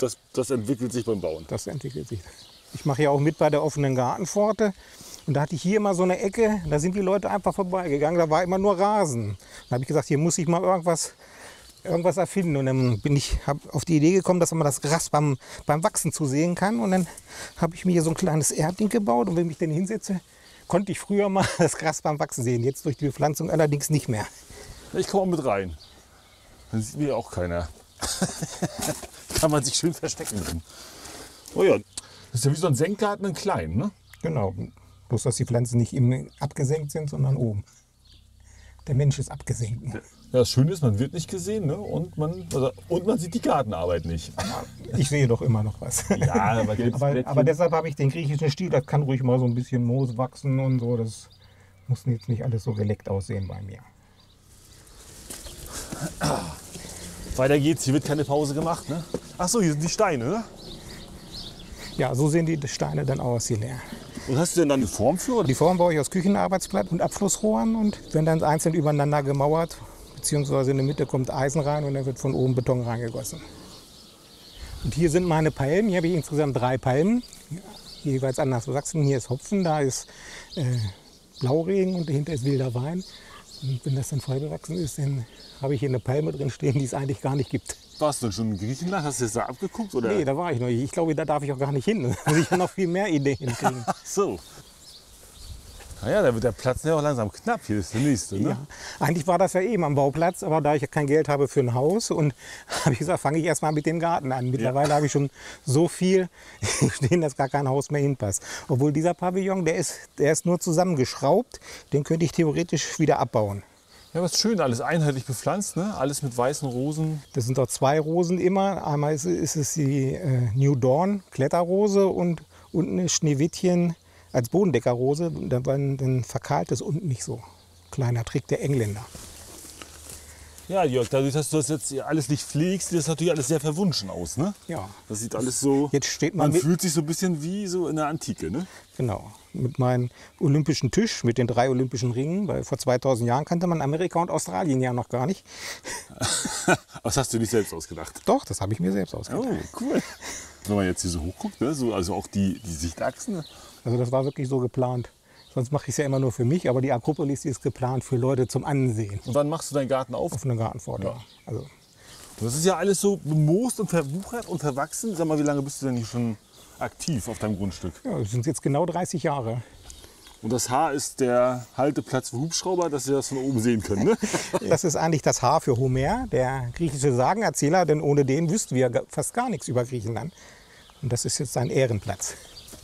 das entwickelt sich beim Bauen. Das entwickelt sich. Ich mache ja auch mit bei der offenen Gartenpforte. Und da hatte ich hier immer so eine Ecke, da sind die Leute einfach vorbeigegangen. Da war immer nur Rasen. Da habe ich gesagt, hier muss ich mal irgendwas erfinden. Und dann bin ich auf die Idee gekommen, dass man das Gras beim Wachsen zu sehen kann. Und dann habe ich mir hier so ein kleines Erding gebaut. Und wenn ich den hinsetze, konnte ich früher mal das Gras beim Wachsen sehen. Jetzt durch die Bepflanzung allerdings nicht mehr. Ich komme mal mit rein. Dann sieht mir auch keiner. Kann man sich schön verstecken drin. Oh ja, das ist ja wie so ein Senkgarten in klein, ne? Genau. Bloß, dass die Pflanzen nicht eben abgesenkt sind, sondern oben. Der Mensch ist abgesenkt. Ja, das Schöne ist, man wird nicht gesehen, ne? Und man sieht die Gartenarbeit nicht. Ich sehe doch immer noch was. Ja, aber deshalb habe ich den griechischen Stil. Das kann ruhig mal so ein bisschen Moos wachsen und so. Das muss jetzt nicht alles so geleckt aussehen bei mir. Weiter geht's. Hier wird keine Pause gemacht, ne? Ach so, hier sind die Steine, ne? Ja, so sehen die Steine dann aus hier leer. Und hast du denn dann eine Form für? Oder? Die Form baue ich aus Küchenarbeitsblatt und Abflussrohren und werden dann einzeln übereinander gemauert, beziehungsweise in der Mitte kommt Eisen rein und dann wird von oben Beton reingegossen. Und hier sind meine Palmen. Hier habe ich insgesamt 3 Palmen, jeweils anders wachsen. Hier ist Hopfen, da ist Blauregen und dahinter ist wilder Wein. Und wenn das dann voll bewachsen ist, dann habe ich hier eine Palme drin stehen, die es eigentlich gar nicht gibt. Warst du denn schon in Griechenland? Hast du das da abgeguckt? Oder? Nee, da war ich noch nicht. Ich glaube, da darf ich auch gar nicht hin. Da muss ich ja noch viel mehr Ideen kriegen. Ach so. Naja, da wird der Platz ja auch langsam knapp. Hier ist der nächste, ne? Ja, eigentlich war das ja eben am Bauplatz, aber da ich ja kein Geld habe für ein Haus, und habe ich gesagt, fange ich erst mal mit dem Garten an. Mittlerweile habe ich schon so viel stehen, dass gar kein Haus mehr hinpasst. Obwohl dieser Pavillon, der ist nur zusammengeschraubt, den könnte ich theoretisch wieder abbauen. Ja, was schön, alles einheitlich bepflanzt, ne? Alles mit weißen Rosen. Das sind doch 2 Rosen immer. Einmal ist es die New Dawn Kletterrose und unten ist Schneewittchen als Bodendeckerrose. Dann verkahlt es unten nicht so. Kleiner Trick der Engländer. Ja, Jörg, dadurch, dass du das jetzt alles nicht pflegst, sieht das natürlich alles sehr verwunschen aus, ne? Ja. Das sieht alles so, Jetzt steht man fühlt sich so ein bisschen wie so in der Antike, ne? Genau, mit meinem olympischen Tisch, mit den 3 olympischen Ringen. Weil vor 2000 Jahren kannte man Amerika und Australien ja noch gar nicht. Das hast du nicht selbst ausgedacht? Doch, das habe ich mir selbst ausgedacht. Oh, cool. Wenn man jetzt hier so hochguckt, ne? So, also auch die Sichtachsen. Ne? Also das war wirklich so geplant. Sonst mache ich es ja immer nur für mich, aber die Akropolis, die ist geplant für Leute zum Ansehen. Und wann machst du deinen Garten auf? Auf einer Gartenpforte. Ja. Also, das ist ja alles so bemoost und verwuchert und verwachsen. Sag mal, wie lange bist du denn hier schon aktiv auf deinem Grundstück? ja, das sind jetzt genau 30 Jahre. Und das H ist der Halteplatz für Hubschrauber, dass wir das von oben sehen können, ne? Das ist eigentlich das H für Homer, der griechische Sagenerzähler, denn ohne den wüssten wir fast gar nichts über Griechenland. Und das ist jetzt sein Ehrenplatz.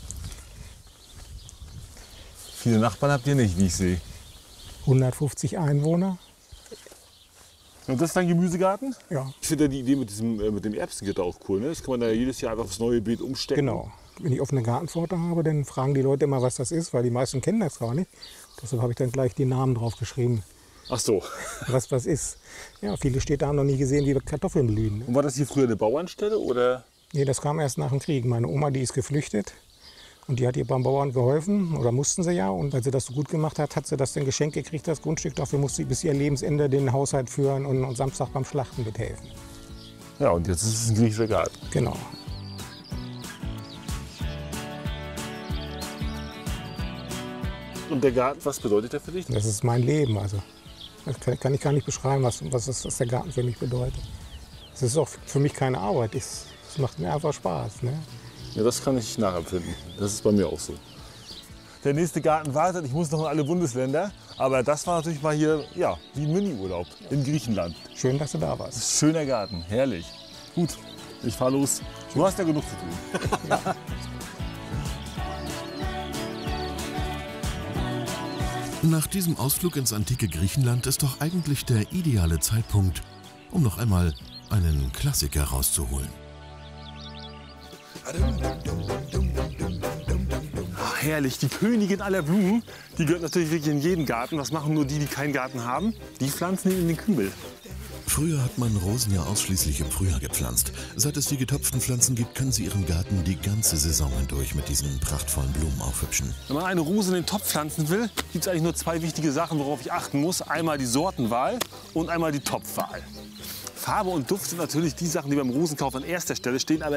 Viele Nachbarn habt ihr nicht, wie ich sehe. 150 Einwohner. Und das ist dein Gemüsegarten? Ja. Ich finde ja die Idee mit dem Erbsengitter auch cool, ne? Das kann man da jedes Jahr einfach aufs neue Beet umstecken. Genau. Wenn ich offene Gartenpforte habe, dann fragen die Leute immer, was das ist, weil die meisten kennen das gar nicht. Deshalb habe ich dann gleich die Namen drauf geschrieben, Ach so. was ist. Ja, viele Städte haben noch nie gesehen, wie Kartoffeln blühen. Und war das hier früher eine Bauernstelle, oder? Nee, das kam erst nach dem Krieg. Meine Oma, die ist geflüchtet. Und die hat ihr beim Bauern geholfen, oder mussten sie ja. Und weil sie das so gut gemacht hat, hat sie das dann geschenkt gekriegt, das Grundstück. Dafür musste sie bis ihr Lebensende den Haushalt führen und Samstag beim Schlachten mithelfen. Ja, und jetzt ist es ein griechischer Garten. Genau. Und der Garten, was bedeutet der für dich? Das ist mein Leben. Also, das kann ich gar nicht beschreiben, was der Garten für mich bedeutet. Es ist auch für mich keine Arbeit. Es macht mir einfach Spaß. Ne? Ja, das kann ich nachempfinden. Das ist bei mir auch so. Der nächste Garten wartet. Ich muss noch in alle Bundesländer. Aber das war natürlich mal hier, ja, wie ein Mini-Urlaub in Griechenland. Schön, dass du da warst. Schöner Garten, herrlich. Gut, ich fahr los. Du hast ja genug zu tun. Ja. Nach diesem Ausflug ins antike Griechenland ist doch eigentlich der ideale Zeitpunkt, um noch einmal einen Klassiker rauszuholen. Ach, herrlich, die Königin aller Blumen, die gehört natürlich wirklich in jeden Garten. Was machen nur die, die keinen Garten haben? Die pflanzen ihn in den Kübel. Früher hat man Rosen ja ausschließlich im Frühjahr gepflanzt. Seit es die getopften Pflanzen gibt, können Sie Ihren Garten die ganze Saison hindurch mit diesen prachtvollen Blumen aufhübschen. Wenn man eine Rose in den Topf pflanzen will, gibt es eigentlich nur 2 wichtige Sachen, worauf ich achten muss. Einmal die Sortenwahl und einmal die Topfwahl. Farbe und Duft sind natürlich die Sachen, die beim Rosenkauf an erster Stelle stehen. Aber